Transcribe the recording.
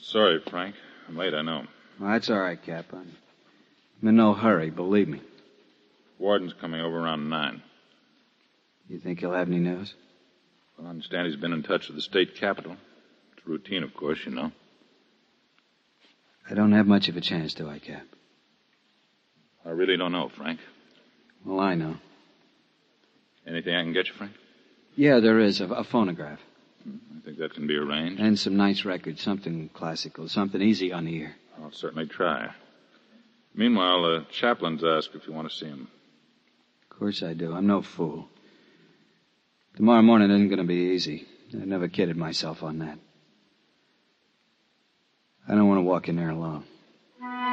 Sorry, Frank. I'm late, I know. Well, that's all right, Cap. I'm in no hurry, believe me. Warden's coming over around 9. You think he'll have any news? Well, I understand he's been in touch with the state capitol. It's routine, of course, you know. I don't have much of a chance, do I, Cap? I really don't know, Frank. Well, I know. Anything I can get you, Frank? Yeah, there is. A phonograph. I think that can be arranged. And some nice records. Something classical. Something easy on the ear. I'll certainly try. Meanwhile, the chaplain's asked if you want to see him. Of course I do. I'm no fool. Tomorrow morning isn't going to be easy. I never kidded myself on that. I don't want to walk in there alone.